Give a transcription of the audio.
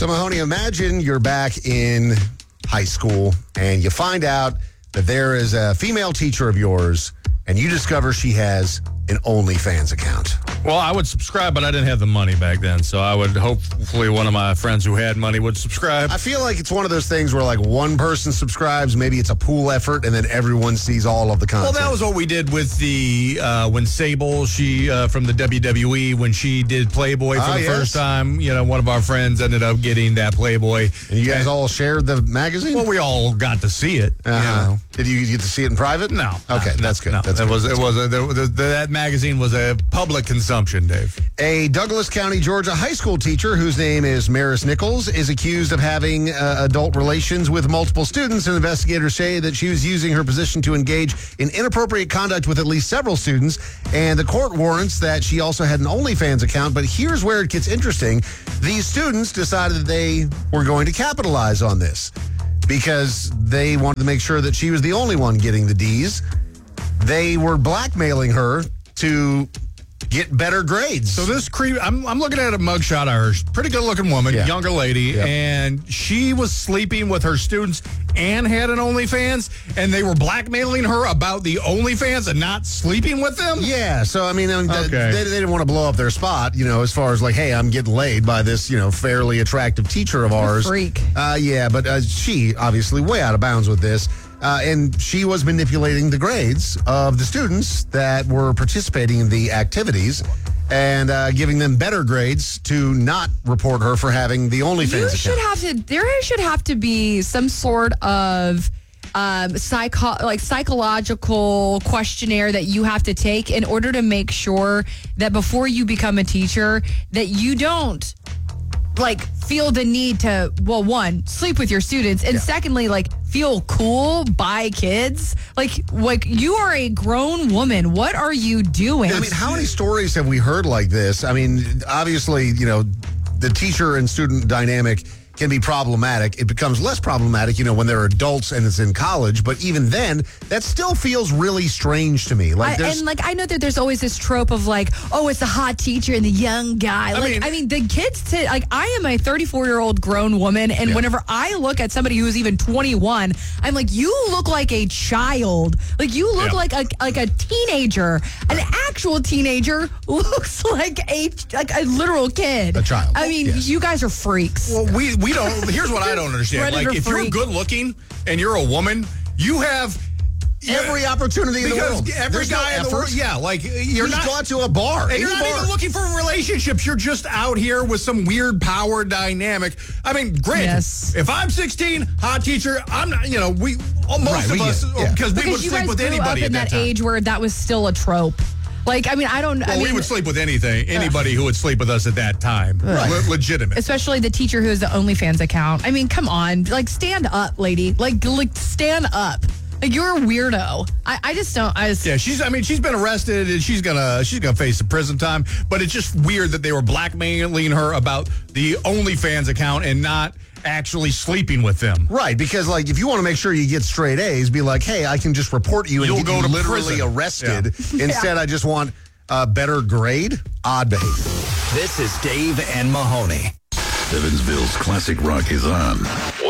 So, Mahoney, imagine you're back in high school and you find out that there is a female teacher of yours and you discover she has an OnlyFans account. Well, I would subscribe, but I didn't have the money back then, so I would hopefully one of my friends who had money would subscribe. I feel like it's one of those things where, like, one person subscribes, maybe it's a pool effort, and then everyone sees all of the content. Well, that was what we did with the when Sable, she from the WWE, when she did Playboy for the first time. You know, one of our friends ended up getting that Playboy. And you guys all shared the magazine? Well, we all got to see it. You know. Did you get to see it in private? No. Okay, that's good. No, that's good. That magazine was a public consumption, Dave. A Douglas County, Georgia high school teacher whose name is Maris Nichols is accused of having adult relations with multiple students, and investigators say that she was using her position to engage in inappropriate conduct with at least several students, and the court warrants that she also had an OnlyFans account. But here's where it gets interesting. These students decided that they were going to capitalize on this because they wanted to make sure that she was the only one getting the D's. They were blackmailing her to get better grades. So this I'm looking at a mugshot of her. Pretty good looking woman, younger lady, and she was sleeping with her students and had an OnlyFans, and they were blackmailing her about the OnlyFans and not sleeping with them? Yeah, so I mean, they didn't want to blow up their spot, you know, as far as like, hey, I'm getting laid by this, you know, fairly attractive teacher of ours. Freak. Yeah, but she obviously way out of bounds with this. And she was manipulating the grades of the students that were participating in the activities and giving them better grades to not report her for having the OnlyFans account. There should have to be some sort of psychological questionnaire that you have to take in order to make sure that before you become a teacher that you don't feel the need to, well, one, sleep with your students, and secondly, feel cool by kids. Like you are a grown woman. What are you doing? I mean, how many stories have we heard like this? I mean, obviously, you know, the teacher and student dynamic can be problematic. It becomes less problematic, you know, when they're adults and it's in college. But even then, that still feels really strange to me. I know that there's always this trope of oh, it's the hot teacher and the young guy. I mean, the kids, I am a 34-year-old grown woman, and whenever I look at somebody who's even 21, I'm like, you look like a child. Like, you look like a teenager. An actual teenager looks like a literal kid. A child. I mean, you guys are freaks. Well, we don't. Here's what I don't understand. If you're good looking and you're a woman, you have every opportunity in the world. Every guy in the world, you're not going to a bar. And you're not even looking for relationships. You're just out here with some weird power dynamic. I mean, granted, if I'm 16, hot teacher, I'm not. You know, most of us because we would sleep with anybody at that time. age where that was still a trope. I mean, we would sleep with anybody who would sleep with us at that time. Legitimate. Especially the teacher who has the OnlyFans account. I mean, come on. Stand up, lady. Stand up. You're a weirdo. I just don't. Yeah, she's been arrested and she's gonna face some prison time. But it's just weird that they were blackmailing her about the OnlyFans account and not actually sleeping with them. Right, because if you want to make sure you get straight A's, be like, hey, I can just report you and you'll get go you to literally prison. Arrested. Instead, I just want a better grade. Odd behavior. This is Dave and Mahoney. Evansville's classic rock is on.